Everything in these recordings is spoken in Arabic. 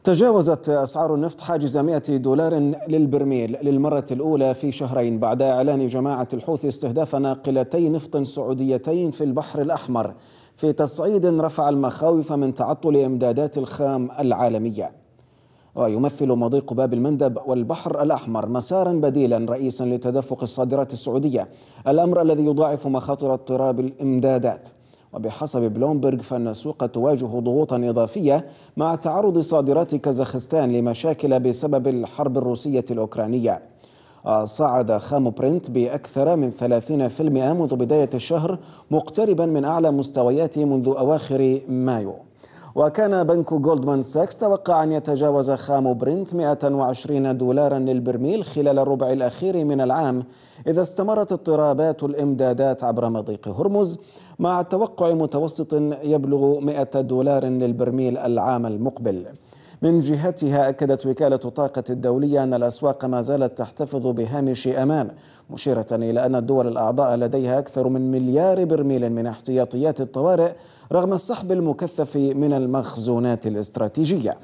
تجاوزت أسعار النفط حاجز $100 للبرميل للمرة الأولى في شهرين بعد إعلان جماعة الحوثي استهداف ناقلتي نفط سعوديتين في البحر الأحمر في تصعيد رفع المخاوف من تعطل إمدادات الخام العالمية. ويمثل مضيق باب المندب والبحر الأحمر مسارا بديلا رئيسا لتدفق الصادرات السعودية، الأمر الذي يضاعف مخاطر اضطراب الإمدادات. وبحسب بلومبرغ فإن السوق تواجه ضغوطا إضافية مع تعرض صادرات كازاخستان لمشاكل بسبب الحرب الروسية الأوكرانية. صعد خام برنت بأكثر من 30% منذ بداية الشهر، مقتربا من أعلى مستوياته منذ أواخر مايو. وكان بنك جولدمان ساكس توقع أن يتجاوز خام برنت $120 للبرميل خلال الربع الأخير من العام إذا استمرت اضطرابات الإمدادات عبر مضيق هرمز، مع توقع متوسط يبلغ $100 للبرميل العام المقبل. من جهتها أكدت وكالة الطاقة الدولية أن الأسواق ما زالت تحتفظ بهامش أمان، مشيرة إلى أن الدول الأعضاء لديها أكثر من مليار برميل من احتياطيات الطوارئ رغم السحب المكثف من المخزونات الاستراتيجية.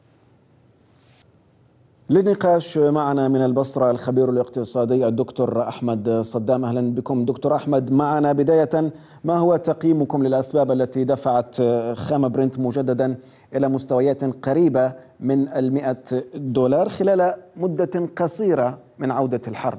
للنقاش معنا من البصرة الخبير الاقتصادي الدكتور أحمد صدام. أهلا بكم دكتور أحمد. معنا بداية، ما هو تقييمكم للأسباب التي دفعت خام برنت مجددا إلى مستويات قريبة من $100 خلال مدة قصيرة من عودة الحرب؟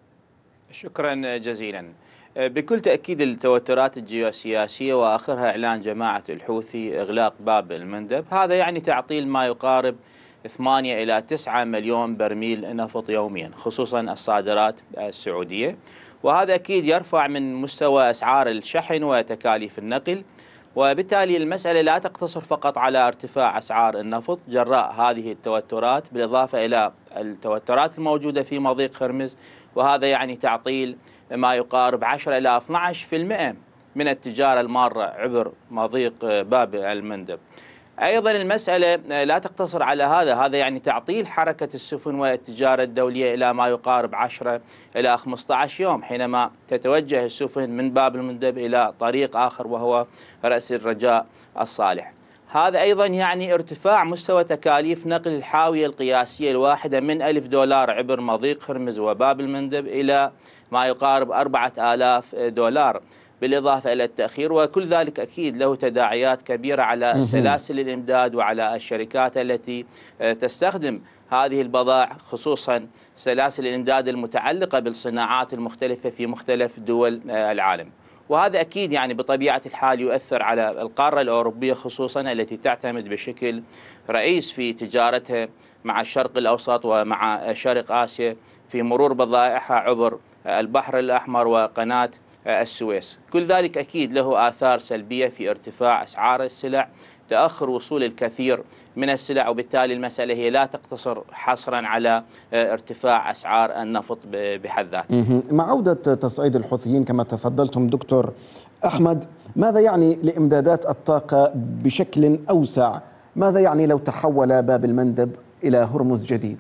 شكرا جزيلا. بكل تأكيد التوترات الجيوسياسية وآخرها إعلان جماعة الحوثي إغلاق باب المندب، هذا يعني تعطيل ما يقارب 8 إلى 9 مليون برميل نفط يوميا، خصوصا الصادرات السعودية، وهذا أكيد يرفع من مستوى أسعار الشحن وتكاليف النقل. وبالتالي المسألة لا تقتصر فقط على ارتفاع أسعار النفط جراء هذه التوترات، بالإضافة إلى التوترات الموجودة في مضيق هرمز، وهذا يعني تعطيل ما يقارب 10 إلى 12% من التجارة المارة عبر مضيق باب المندب. أيضا المسألة لا تقتصر على هذا يعني تعطيل حركة السفن والتجارة الدولية إلى ما يقارب 10 إلى 15 يوم، حينما تتوجه السفن من باب المندب إلى طريق آخر وهو رأس الرجاء الصالح. هذا أيضا يعني ارتفاع مستوى تكاليف نقل الحاوية القياسية الواحدة من $1000 عبر مضيق هرمز وباب المندب إلى ما يقارب $4000، بالإضافة إلى التأخير، وكل ذلك أكيد له تداعيات كبيرة على سلاسل الإمداد وعلى الشركات التي تستخدم هذه البضائع، خصوصا سلاسل الإمداد المتعلقة بالصناعات المختلفة في مختلف دول العالم. وهذا أكيد يعني بطبيعة الحال يؤثر على القارة الأوروبية خصوصا التي تعتمد بشكل رئيس في تجارتها مع الشرق الأوسط ومع شرق آسيا في مرور بضائعها عبر البحر الأحمر وقناة السويس. كل ذلك أكيد له آثار سلبية في ارتفاع أسعار السلع، تأخر وصول الكثير من السلع، وبالتالي المسألة هي لا تقتصر حصرا على ارتفاع أسعار النفط بحد ذاته. مع عودة تصعيد الحوثيين كما تفضلتم دكتور أحمد، ماذا يعني لإمدادات الطاقة بشكل أوسع؟ ماذا يعني لو تحول باب المندب إلى هرمز جديد؟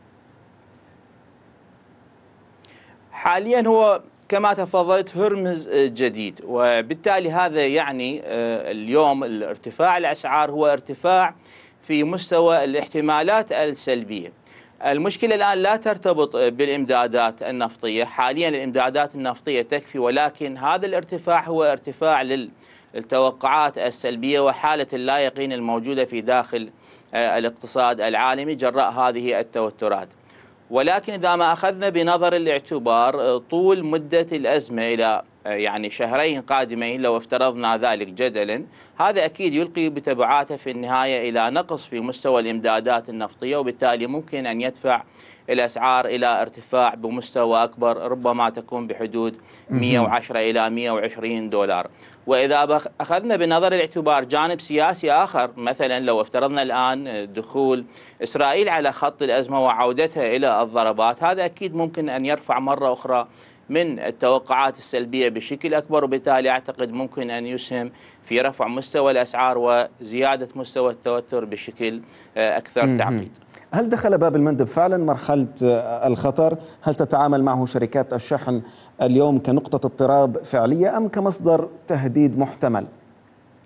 حاليا هو كما تفضلت هرمز جديد، وبالتالي هذا يعني اليوم الارتفاع الأسعار هو ارتفاع في مستوى الاحتمالات السلبية. المشكلة الآن لا ترتبط بالإمدادات النفطية، حاليا الإمدادات النفطية تكفي، ولكن هذا الارتفاع هو ارتفاع للتوقعات السلبية وحالة اللا يقين الموجودة في داخل الاقتصاد العالمي جراء هذه التوترات. ولكن إذا ما أخذنا بنظر الاعتبار طول مدة الأزمة إلى يعني شهرين قادمين، لو افترضنا ذلك جدلا، هذا أكيد يلقي بتبعاته في النهاية إلى نقص في مستوى الإمدادات النفطية، وبالتالي ممكن أن يدفع الأسعار إلى ارتفاع بمستوى أكبر، ربما تكون بحدود 110 إلى $120. وإذا أخذنا بنظر الاعتبار جانب سياسي آخر، مثلا لو افترضنا الآن دخول إسرائيل على خط الأزمة وعودتها إلى الضربات، هذا أكيد ممكن أن يرفع مرة أخرى من التوقعات السلبية بشكل أكبر، وبالتالي أعتقد ممكن أن يسهم في رفع مستوى الأسعار وزيادة مستوى التوتر بشكل أكثر تعقيد. هل دخل باب المندب فعلا مرحلة الخطر؟ هل تتعامل معه شركات الشحن اليوم كنقطة اضطراب فعلية أم كمصدر تهديد محتمل؟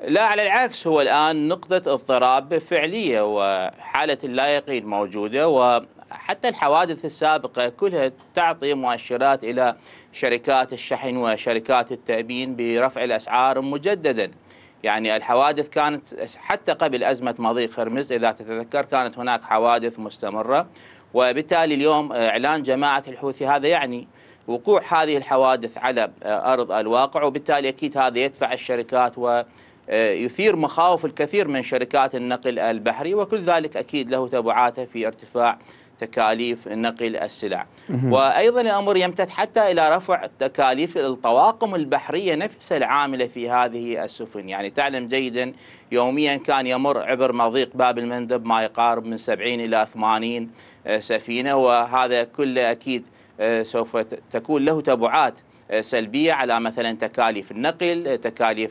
لا، على العكس، هو الآن نقطة اضطراب فعلية وحالة اللا يقين موجودة، وحتى الحوادث السابقة كلها تعطي مؤشرات إلى شركات الشحن وشركات التأمين برفع الأسعار مجددا. يعني الحوادث كانت حتى قبل أزمة مضيق هرمز إذا تتذكر، كانت هناك حوادث مستمرة، وبالتالي اليوم إعلان جماعة الحوثي هذا يعني وقوع هذه الحوادث على أرض الواقع، وبالتالي أكيد هذا يدفع الشركات ويثير مخاوف الكثير من شركات النقل البحري، وكل ذلك أكيد له تبعاته في ارتفاع تكاليف نقل السلع. وأيضا الأمر يمتد حتى إلى رفع تكاليف الطواقم البحرية نفسها العاملة في هذه السفن. يعني تعلم جيدا يوميا كان يمر عبر مضيق باب المندب ما يقارب من 70 إلى 80 سفينة، وهذا كله أكيد سوف تكون له تبعات سلبية على مثلا تكاليف النقل، تكاليف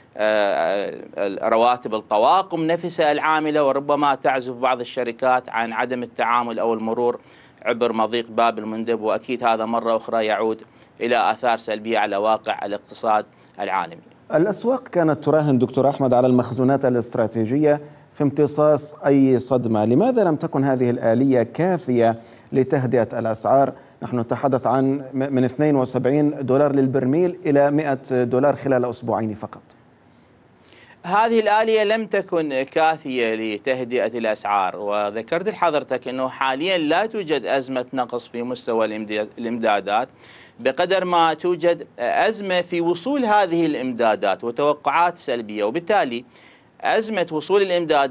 رواتب الطواقم نفسها العاملة، وربما تعزف بعض الشركات عن عدم التعامل أو المرور عبر مضيق باب المندب، وأكيد هذا مرة أخرى يعود إلى آثار سلبية على واقع الاقتصاد العالمي. الأسواق كانت تراهن دكتور أحمد على المخزونات الاستراتيجية في امتصاص أي صدمة، لماذا لم تكن هذه الآلية كافية لتهدئة الأسعار؟ نحن نتحدث عن من 72 دولار للبرميل إلى 100 دولار خلال أسبوعين فقط. هذه الآلية لم تكن كافية لتهدئة الأسعار، وذكرت لحضرتك أنه حاليا لا توجد أزمة نقص في مستوى الإمدادات بقدر ما توجد أزمة في وصول هذه الإمدادات وتوقعات سلبية، وبالتالي أزمة وصول الإمدادات